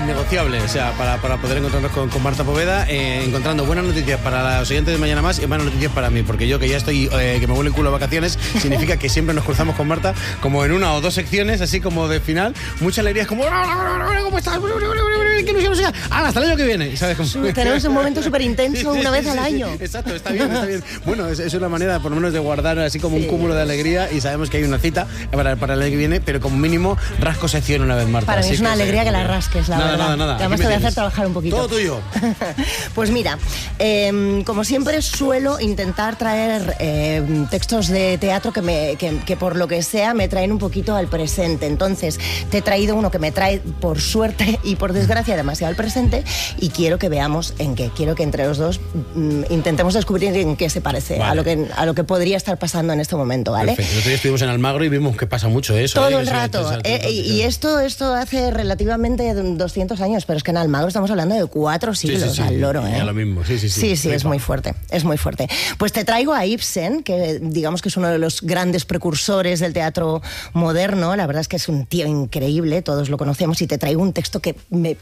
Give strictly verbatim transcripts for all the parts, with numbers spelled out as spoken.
innegociable, o sea, para, para poder encontrarnos con, con Marta Poveda, eh, encontrando buenas noticias para los oyentes de Mañana Más y malas noticias para mí, porque yo que ya estoy, eh, que me vuelve el culo a vacaciones, significa que siempre nos cruzamos con Marta como en una o dos secciones, así como de final, mucha alegría, es como, ¿cómo estás? ¿Qué ilusión, o sea, ah, hasta el año que viene, ¿sabes? Como... Tenemos un momento súper intenso sí, sí, una sí, vez sí, al sí, año. Sí, exacto, está bien, está bien. Bueno, es, es una manera, por lo menos, de guardar así como sí. un cúmulo de alegría, y sabemos que hay una cita para, para el año que viene, pero como mínimo rasco sección una vez, Marta. Para mí es una alegría que, que la rasques, la nada, verdad. Nada, nada, además te voy a hacer trabajar un poquito. Todo tuyo. Pues mira, eh, como siempre suelo intentar traer eh, textos de teatro que, me, que, que por lo que sea me traen un poquito al presente. Entonces te he traído uno que me trae por suerte y por desgracia demasiado al presente, y quiero que veamos en qué. Quiero que entre los dos mm, intentemos descubrir en qué se parece, vale. a, lo que, a lo que podría estar pasando en este momento, ¿vale? Perfecto. Nosotros estuvimos en Almagro y vimos que pasa mucho eso. Todo ¿eh? el rato. Eso, eh, y, y esto, esto hace relativamente doscientos años, pero es que en Almagro estamos hablando de cuatro siglos sí, sí, sí, al loro, ¿eh? Lo mismo, sí, sí, sí. Sí, sí, es muy fuerte, es muy fuerte. Pues te traigo a Ibsen, que digamos que es uno de los grandes precursores del teatro moderno. La verdad es que es un tío increíble, todos lo conocemos, y te traigo un texto que me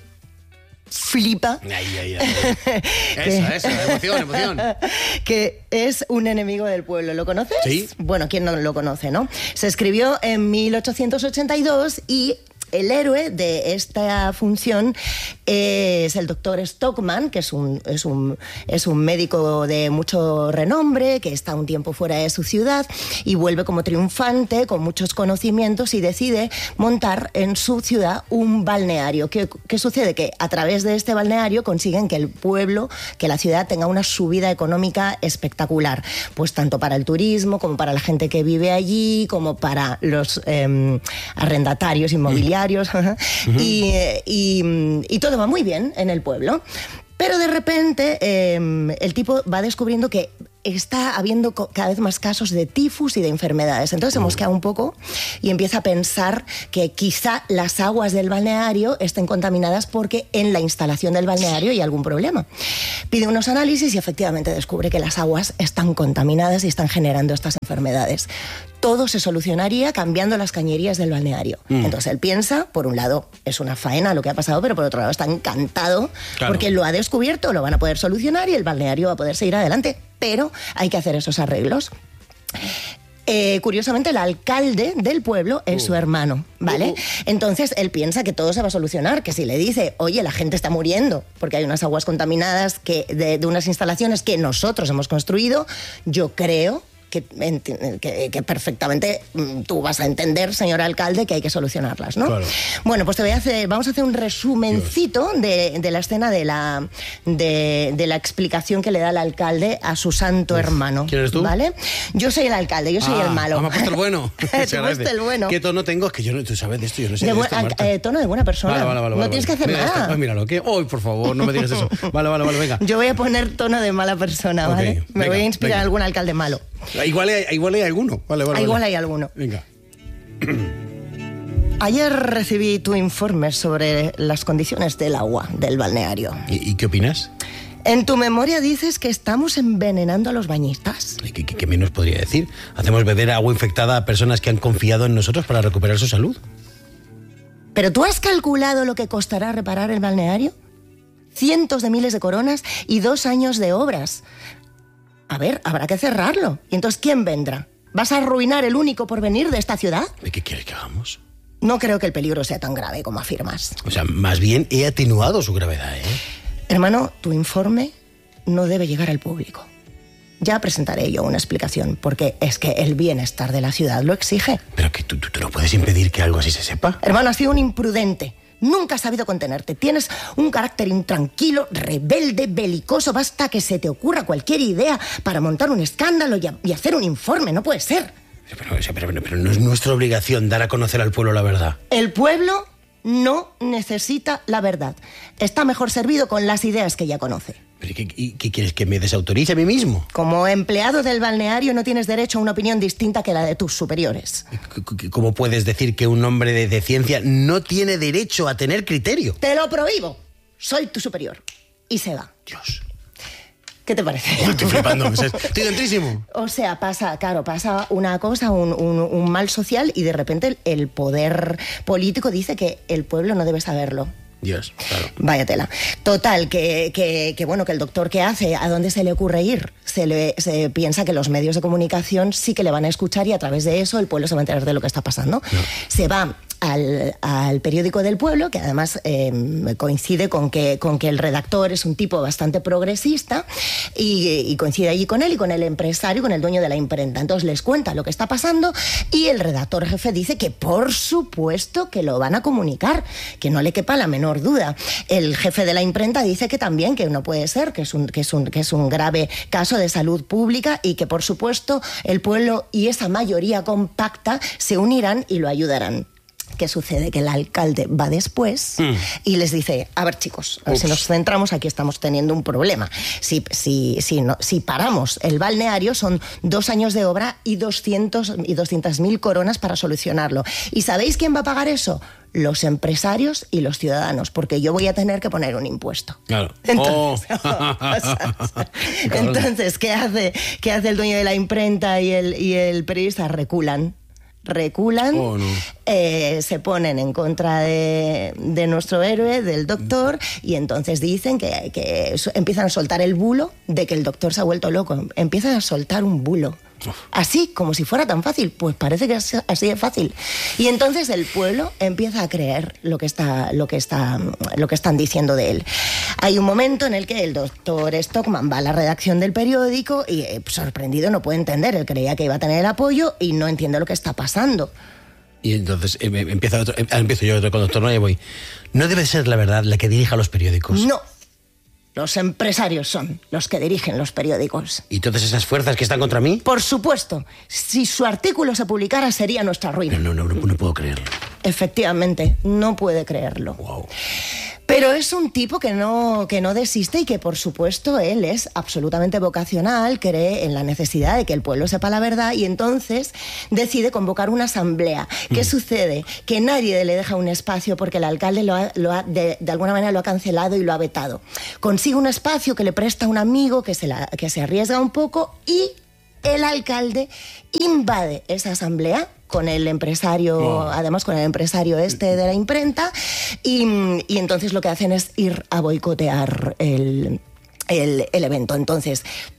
flipa. Ay, ay, ay. que, eso, eso, emoción, emoción. Que es Un enemigo del pueblo. ¿Lo conoces? Sí. Bueno, ¿quién no lo conoce, no? Se escribió en mil ochocientos ochenta y dos y el héroe de esta función es el doctor Stockman, que es un, es, un, es un médico de mucho renombre, que está un tiempo fuera de su ciudad y vuelve como triunfante, con muchos conocimientos, y decide montar en su ciudad un balneario. ¿Qué, qué sucede? Que a través de este balneario consiguen que el pueblo, que la ciudad tenga una subida económica espectacular, pues tanto para el turismo, como para la gente que vive allí, como para los eh, arrendatarios inmobiliarios. Uh-huh. y, y, y todo va muy bien en el pueblo, pero de repente eh, el tipo va descubriendo que está habiendo cada vez más casos de tifus y de enfermedades. Entonces se mosquea un poco y empieza a pensar que quizá las aguas del balneario estén contaminadas porque en la instalación del balneario hay algún problema. Pide unos análisis y efectivamente descubre que las aguas están contaminadas y están generando estas enfermedades. Todo se solucionaría cambiando las cañerías del balneario. Mm. Entonces él piensa, por un lado, es una faena lo que ha pasado, pero por otro lado está encantado, claro, porque lo ha descubierto, lo van a poder solucionar y el balneario va a poder seguir adelante. Pero hay que hacer esos arreglos. Eh, curiosamente, el alcalde del pueblo es uh. su hermano, ¿vale? Uh. Entonces, él piensa que todo se va a solucionar, que si le dice, oye, la gente está muriendo porque hay unas aguas contaminadas que, de, de unas instalaciones que nosotros hemos construido, yo creo... Que, que, que perfectamente tú vas a entender, señor alcalde, que hay que solucionarlas, ¿no? Claro. Bueno, pues te voy a hacer, vamos a hacer un resumencito de, de la escena de la, de, de la explicación que le da el alcalde a su santo Uf. hermano. ¿Quién eres tú? ¿Vale? Yo soy el alcalde, yo soy ah, el malo. Ah, me ha puesto el bueno. Te he puesto el bueno. ¿Qué tono tengo? Es que yo no, tú sabes de esto, yo no sé de, de esto, Marta. Eh, tono de buena persona. Vale, vale, vale, no vale, tienes vale. que hacer Mira nada. Esto, míralo, ¿qué? Hoy, por favor, no me digas eso. Vale, vale, vale, venga. Yo voy a poner tono de mala persona, ¿vale? Okay, me venga, voy a inspirar venga. a algún alcalde malo. Igual hay, igual hay alguno. Vale, vale, igual vale. hay alguno. Venga. Ayer recibí tu informe sobre las condiciones del agua del balneario. ¿Y, y qué opinas? En tu memoria dices que estamos envenenando a los bañistas. ¿Qué, qué, qué menos podría decir? ¿Hacemos beber agua infectada a personas que han confiado en nosotros para recuperar su salud? ¿Pero tú has calculado lo que costará reparar el balneario? Cientos de miles de coronas y dos años de obras. A ver, habrá que cerrarlo. ¿Y entonces quién vendrá? ¿Vas a arruinar el único porvenir de esta ciudad? ¿Y qué quieres que hagamos? No creo que el peligro sea tan grave como afirmas. O sea, más bien he atenuado su gravedad, ¿eh? Hermano, tu informe no debe llegar al público. Ya presentaré yo una explicación, porque es que el bienestar de la ciudad lo exige. Pero que tú, tú, tú no puedes impedir que algo así se sepa. Hermano, has sido un imprudente. Nunca has sabido contenerte. Tienes un carácter intranquilo, rebelde, belicoso. Basta que se te ocurra cualquier idea para montar un escándalo y, a, y hacer un informe. No puede ser. Pero, pero, pero, pero no es nuestra obligación dar a conocer al pueblo la verdad. El pueblo no necesita la verdad. Está mejor servido con las ideas que ya conoce. ¿Pero qué, qué, qué quieres, que me desautorice a mí mismo? Como empleado del balneario no tienes derecho a una opinión distinta que la de tus superiores. ¿Cómo puedes decir que un hombre de, de ciencia no tiene derecho a tener criterio? Te lo prohíbo. Soy tu superior. Y se va. Dios. ¿Qué te parece? Oh, estoy flipando, estoy dentrísimo. O sea, pasa, claro, pasa una cosa, un, un, un mal social, y de repente el, el poder político dice que el pueblo no debe saberlo. Dios, claro. Vaya tela. Total, que, que, que bueno, que el doctor, ¿qué hace? ¿A dónde se le ocurre ir? Se, le, se piensa que los medios de comunicación sí que le van a escuchar y a través de eso el pueblo se va a enterar de lo que está pasando. No. Se va al, al periódico del pueblo, que además eh, coincide con que, con que el redactor es un tipo bastante progresista y, y coincide allí con él y con el empresario, con el dueño de la imprenta. Entonces les cuenta lo que está pasando y el redactor jefe dice que por supuesto que lo van a comunicar, que no le quepa la menor duda. El jefe de la imprenta dice que también, que no puede ser, que es un, que es un, que es un grave caso de salud pública y que por supuesto el pueblo y esa mayoría compacta se unirán y lo ayudarán. ¿Qué sucede? Que el alcalde va después mm. y les dice, a ver chicos, a ver si nos centramos, aquí estamos teniendo un problema. Si, si, si, no, si paramos el balneario son dos años de obra y doscientas mil coronas para solucionarlo. ¿Y sabéis quién va a pagar eso? Los empresarios y los ciudadanos, porque yo voy a tener que poner un impuesto. Claro. Entonces, oh. o sea, entonces ¿qué hace, qué hace el dueño de la imprenta y el, y el periodista? Reculan. reculan, oh, no. eh, se ponen en contra de, de nuestro héroe, del doctor, y entonces dicen que, que empiezan a soltar el bulo de que el doctor se ha vuelto loco. Empiezan a soltar un bulo. Así, como si fuera tan fácil. Pues parece que es así de fácil. Y entonces el pueblo empieza a creer lo que está, lo que está, lo que están diciendo de él. Hay un momento en el que el doctor Stockman va a la redacción del periódico y, eh, sorprendido, no puede entender. Él creía que iba a tener el apoyo y no entiende lo que está pasando. Y entonces eh, empieza otro, eh, empiezo yo otro con doctor Noya y voy. ¿No debe ser la verdad la que dirija los periódicos? No. Los empresarios son los que dirigen los periódicos. ¿Y todas esas fuerzas que están contra mí? Por supuesto. Si su artículo se publicara sería nuestra ruina. No, no, no, no puedo creerlo. Efectivamente, no puede creerlo. Wow. Pero es un tipo que no, que no desiste y que, por supuesto, él es absolutamente vocacional, cree en la necesidad de que el pueblo sepa la verdad y entonces decide convocar una asamblea. ¿Qué mm. sucede? Que nadie le deja un espacio porque el alcalde lo ha, lo ha, de, de alguna manera lo ha cancelado y lo ha vetado. Consigue un espacio que le presta un amigo que se, la, que se arriesga un poco y el alcalde invade esa asamblea con el empresario, wow. además con el empresario este de la imprenta, y, y entonces lo que hacen es ir a boicotear el, el, el evento. Entonces,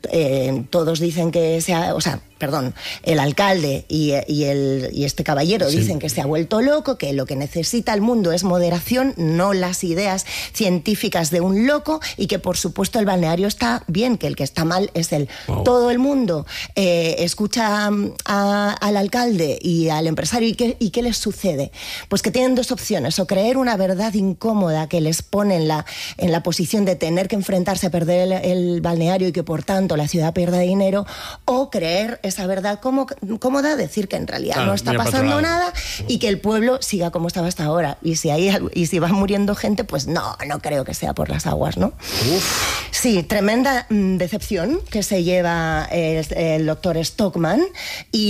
eh, todos dicen que se ha, o sea, perdón, el alcalde y, y, el, y este caballero sí. dicen que se ha vuelto loco, que lo que necesita el mundo es moderación, no las ideas científicas de un loco, y que por supuesto el balneario está bien, que el que está mal es él. Wow. Todo el mundo eh, escucha a, a, al alcalde y al empresario, ¿y qué, ¿y qué les sucede? Pues que tienen dos opciones, o creer una verdad incómoda que les pone en la, en la posición de tener que enfrentarse a perder el, el balneario y que por tanto la ciudad pierda dinero, o creer esa verdad cómoda, decir que en realidad claro, no está pasando nada y que el pueblo siga como estaba hasta ahora. Y si, hay, y si va muriendo gente, pues no, no creo que sea por las aguas, ¿no? Uf. Sí, tremenda mm, decepción que se lleva el, el doctor Stockman y,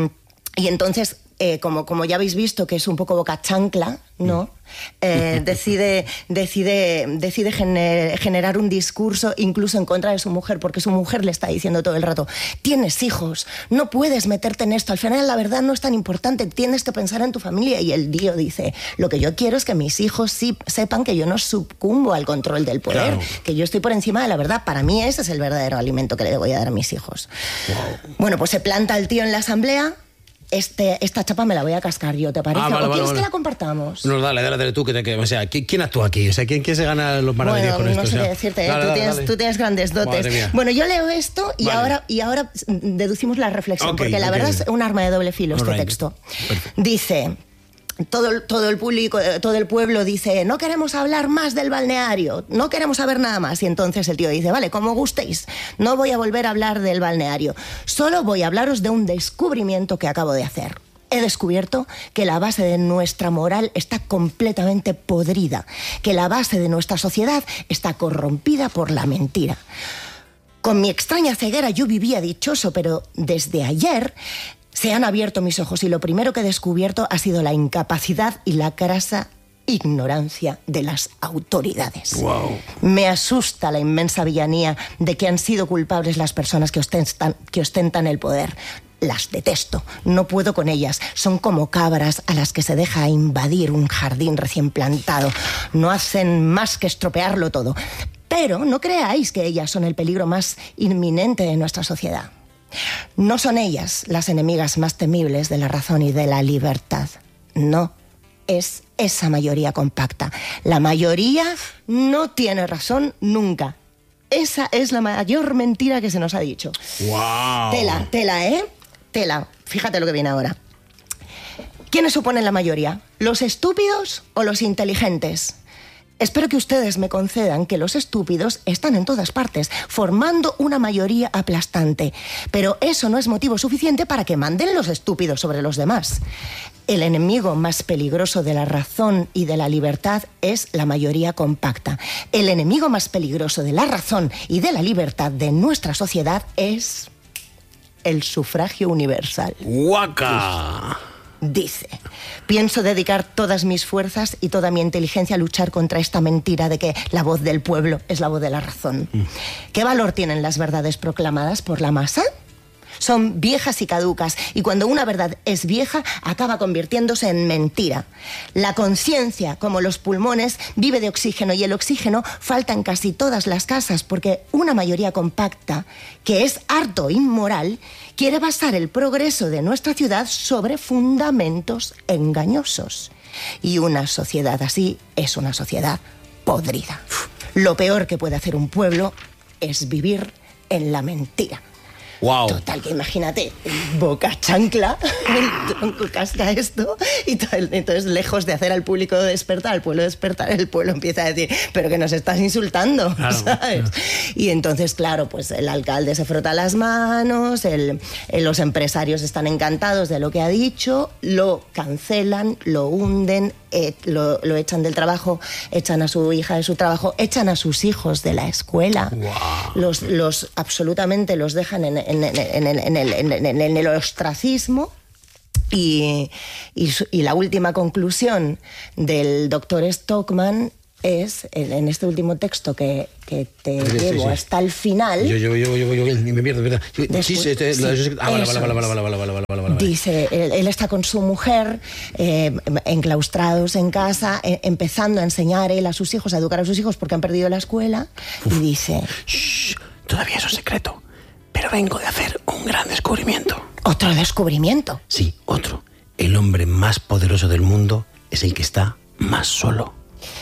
y entonces... Eh, como, como ya habéis visto, que es un poco boca chancla, ¿no? Eh, decide decide, decide gener, generar un discurso incluso en contra de su mujer, porque su mujer le está diciendo todo el rato, tienes hijos, no puedes meterte en esto, al final la verdad no es tan importante, tienes que pensar en tu familia. Y el tío dice, lo que yo quiero es que mis hijos sí sepan que yo no sucumbo al control del poder, claro. que yo estoy por encima de la verdad. Para mí ese es el verdadero alimento que le voy a dar a mis hijos. Wow. Bueno, pues se planta el tío en la asamblea. Este, esta chapa me la voy a cascar yo, ¿te parece? Ah, vale, ¿O quieres vale, que vale. la compartamos? No, dale, dale, dale tú, que te, que, o sea, ¿quién actúa aquí? O sea, ¿quién, quién se gana los maravillas bueno, con esto? No sé o sea, qué decirte, dale, tú, dale, tienes, dale. tú tienes grandes dotes. Bueno, yo leo esto y, vale. ahora, y ahora deducimos la reflexión, okay, porque la okay. verdad es un arma de doble filo All este right. texto. Perfecto. Dice... Todo, todo el público, todo el pueblo dice, no queremos hablar más del balneario, no queremos saber nada más. Y entonces el tío dice, vale, como gustéis, no voy a volver a hablar del balneario, solo voy a hablaros de un descubrimiento que acabo de hacer. He descubierto que la base de nuestra moral está completamente podrida, que la base de nuestra sociedad está corrompida por la mentira. Con mi extraña ceguera yo vivía dichoso, pero desde ayer... se han abierto mis ojos y lo primero que he descubierto ha sido la incapacidad y la crasa ignorancia de las autoridades. Wow. Me asusta la inmensa villanía de que han sido culpables las personas que ostentan, que ostentan el poder. las detesto, no puedo con ellas. Son como cabras a las que se deja invadir un jardín recién plantado. No hacen más que estropearlo todo. Pero no creáis que ellas son el peligro más inminente de nuestra sociedad. No son ellas las enemigas más temibles de la razón y de la libertad. No, es esa mayoría compacta. La mayoría no tiene razón nunca. Esa es la mayor mentira que se nos ha dicho. ¡Wow! Tela, tela, ¿eh? Tela. Fíjate lo que viene ahora. ¿Quiénes suponen la mayoría? ¿Los estúpidos o los inteligentes? Espero que ustedes me concedan que los estúpidos están en todas partes, formando una mayoría aplastante. Pero eso no es motivo suficiente para que manden los estúpidos sobre los demás. El enemigo más peligroso de la razón y de la libertad es la mayoría compacta. El enemigo más peligroso de la razón y de la libertad de nuestra sociedad es el sufragio universal. ¡Guaca! Dice, pienso dedicar todas mis fuerzas y toda mi inteligencia a luchar contra esta mentira de que la voz del pueblo es la voz de la razón. Mm. ¿Qué valor tienen las verdades proclamadas por la masa? Son viejas y caducas, y cuando una verdad es vieja, acaba convirtiéndose en mentira. La conciencia, como los pulmones, vive de oxígeno, y el oxígeno falta en casi todas las casas, porque una mayoría compacta, que es harto inmoral, quiere basar el progreso de nuestra ciudad sobre fundamentos engañosos. Y una sociedad así es una sociedad podrida. Lo peor que puede hacer un pueblo es vivir en la mentira. Wow. Total, que imagínate, boca chancla, el tronco casca esto, y tal, entonces lejos de hacer al público despertar, al pueblo despertar, el pueblo empieza a decir, pero que nos estás insultando, claro, ¿sabes? Claro. Y entonces, claro, pues el alcalde se frota las manos, el, el, los empresarios están encantados de lo que ha dicho, lo cancelan, lo hunden, eh, lo, lo echan del trabajo, echan a su hija de su trabajo, echan a sus hijos de la escuela, wow. los, los absolutamente los dejan en En, en, en, en, el, en, el, en el ostracismo. Y, y, y la última conclusión del doctor Stockman es, en este último texto que, que te sí, llevo sí, sí. hasta el final. Yo, yo, yo, yo, yo, yo me pierdo, ¿verdad? Yo, Después, sí, sí, sí, sí. Ah, vale, vale, vale, vale, vale, vale, vale, vale, vale. Dice, él, él está con su mujer, eh, enclaustrados en casa, eh, empezando a enseñar él a sus hijos, a educar a sus hijos porque han perdido la escuela. Uf. Y dice... Shh, todavía es un secreto. Pero vengo de hacer un gran descubrimiento. ¿Otro descubrimiento? Sí, otro. El hombre más poderoso del mundo es el que está más solo.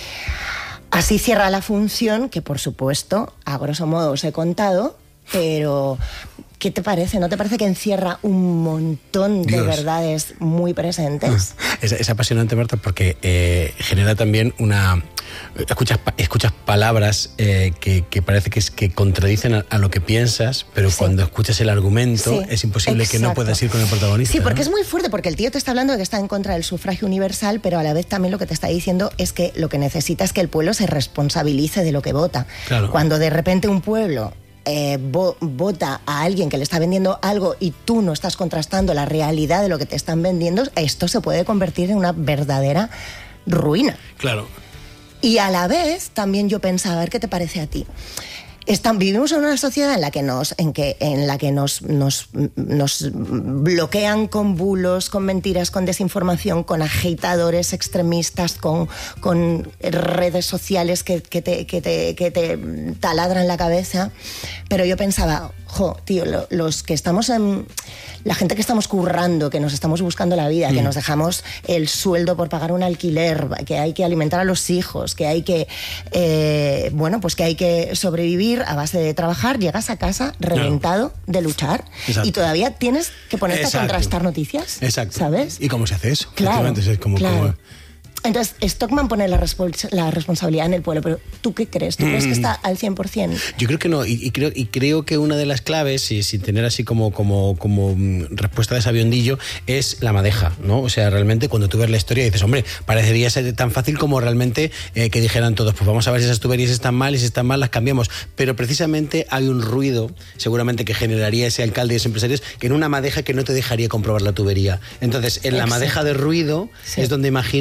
Así cierra la función, que por supuesto, a grosso modo os he contado, pero... ¿Qué te parece? ¿No te parece que encierra un montón de Dios. verdades muy presentes? Es, es apasionante, Marta, porque eh, genera también una... Escuchas, escuchas palabras eh, que, que parece que, es, que contradicen a, a lo que piensas, pero sí. cuando escuchas el argumento sí, es imposible exacto. que no puedas ir con el protagonista. Sí, porque ¿no? es muy fuerte, porque el tío te está hablando de que está en contra del sufragio universal, pero a la vez también lo que te está diciendo es que lo que necesita es que el pueblo se responsabilice de lo que vota. Claro. Cuando de repente un pueblo... Eh, vo, vota a alguien que le está vendiendo algo y tú no estás contrastando la realidad de lo que te están vendiendo, esto se puede convertir en una verdadera ruina. Claro. Y a la vez también yo pensaba, a ver qué te parece a ti. Están, vivimos en una sociedad en la que nos, en que, en la que nos, nos, nos bloquean con bulos, con mentiras, con desinformación, con agitadores extremistas, con, con redes sociales que, que, te, que, te, que te taladran la cabeza. Pero yo pensaba, jo, tío, lo, los que estamos en... La gente que estamos currando, que nos estamos buscando la vida, mm. que nos dejamos el sueldo por pagar un alquiler, que hay que alimentar a los hijos, que hay que, eh, bueno, pues que hay que sobrevivir a base de trabajar, llegas a casa reventado claro. de luchar. Exacto. Y todavía tienes que ponerte Exacto. a contrastar noticias. Exacto. ¿Sabes? ¿Y cómo se hace eso? Claro, es como, claro. como... Entonces, Stockman pone la, respons- la responsabilidad en el pueblo, pero ¿tú qué crees? ¿Tú mm. crees que está al cien por ciento? Yo creo que no, y, y, creo, y creo que una de las claves, y sin tener así como, como, como respuesta de sabiondillo, es la madeja, ¿no? O sea, realmente cuando tú ves la historia dices, hombre, parecería ser tan fácil como realmente eh, que dijeran todos, pues vamos a ver si esas tuberías están mal y si están mal las cambiamos. Pero precisamente hay un ruido, seguramente que generaría ese alcalde y esos empresarios, que en una madeja que no te dejaría comprobar la tubería. Entonces, en la Exacto. madeja de ruido sí. es donde imagino que está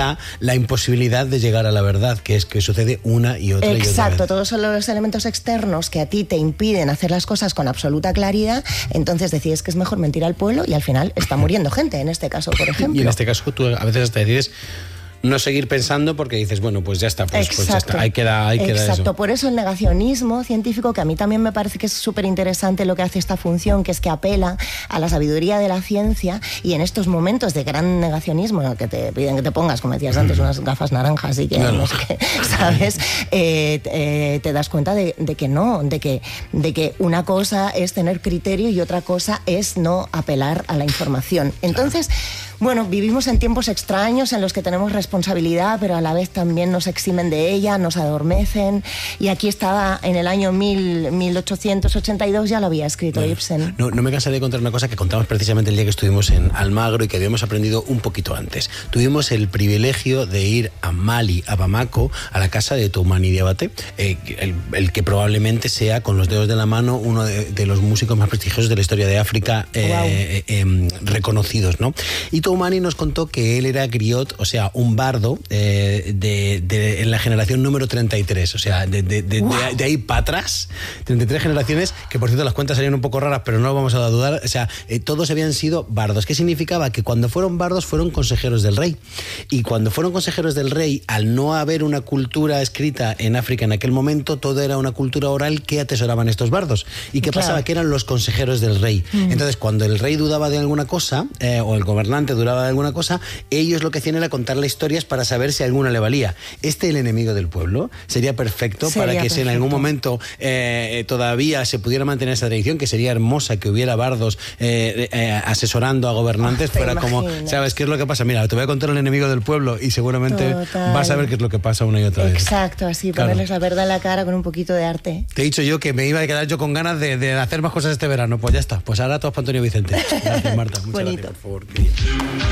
da la imposibilidad de llegar a la verdad, que es que sucede una y otra y otra vez. Exacto, todos son los elementos externos que a ti te impiden hacer las cosas con absoluta claridad, entonces decides que es mejor mentir al pueblo y al final está muriendo gente, en este caso, por ejemplo. Y en este caso tú a veces te decides no seguir pensando porque dices, bueno, pues ya está, pues, pues ya está, ahí queda, ahí queda Exacto, eso. Por eso el negacionismo científico, que a mí también me parece que es súper interesante lo que hace esta función, que es que apela a la sabiduría de la ciencia, y en estos momentos de gran negacionismo, que te piden que te pongas, como decías antes, unas gafas naranjas y que no, no sé qué, ¿sabes? Eh, eh, te das cuenta de, de que no, de que, de que una cosa es tener criterio y otra cosa es no apelar a la información. Entonces, claro. Bueno, vivimos en tiempos extraños en los que tenemos responsabilidad, pero a la vez también nos eximen de ella, nos adormecen. Y aquí estaba en el año mil ochocientos ochenta y dos, ya lo había escrito bueno, Ibsen. No, no me cansaré de contar una cosa que contamos precisamente el día que estuvimos en Almagro y que habíamos aprendido un poquito antes. Tuvimos el privilegio de ir a Mali, a Bamako, a la casa de Toumani Diabaté, eh, el, el que probablemente sea, con los dedos de la mano, uno de, de los músicos más prestigiosos de la historia de África, eh, wow. eh, eh, reconocidos, ¿no? Y Toumani nos contó que él era griot, o sea, un bardo eh, de, de, en la generación número treinta y tres, o sea, de, de, de, wow. de, de ahí para atrás, treinta y tres generaciones, que por cierto las cuentas salían un poco raras, pero no lo vamos a dudar, o sea, eh, todos habían sido bardos. ¿Qué significaba? Que cuando fueron bardos fueron consejeros del rey, y cuando fueron consejeros del rey, al no haber una cultura escrita en África en aquel momento, todo era una cultura oral que atesoraban estos bardos. ¿Y qué claro. pasaba? Que eran los consejeros del rey. Mm. Entonces, cuando el rey dudaba de alguna cosa, eh, o el gobernante dudaba de alguna cosa, ellos lo que hacían era contarle historias para saber si alguna le valía. Este, el enemigo del pueblo, sería perfecto sería para que perfecto. si en algún momento eh, todavía se pudiera mantener esa tradición, que sería hermosa que hubiera bardos eh, eh, asesorando a gobernantes, oh, fuera imaginas. como, ¿sabes qué es lo que pasa? Mira, te voy a contar el enemigo del pueblo y seguramente Total. vas a ver qué es lo que pasa una y otra vez. Exacto, así, claro. ponerles la verdad en la cara con un poquito de arte. Te he dicho yo que me iba a quedar yo con ganas de, de hacer más cosas este verano, pues ya está, pues ahora todos para Antonio Vicente. Gracias, Marta, muchas Bonito. gracias por favor.